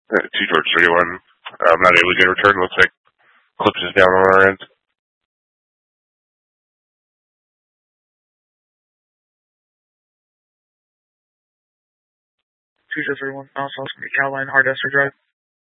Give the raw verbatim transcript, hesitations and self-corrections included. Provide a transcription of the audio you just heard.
Uh, two George thirty-one. I'm not able to get a return. Looks like Clips is down on our end. two George thirty-one, Mouse House, Caroline, Hard Esther Drive.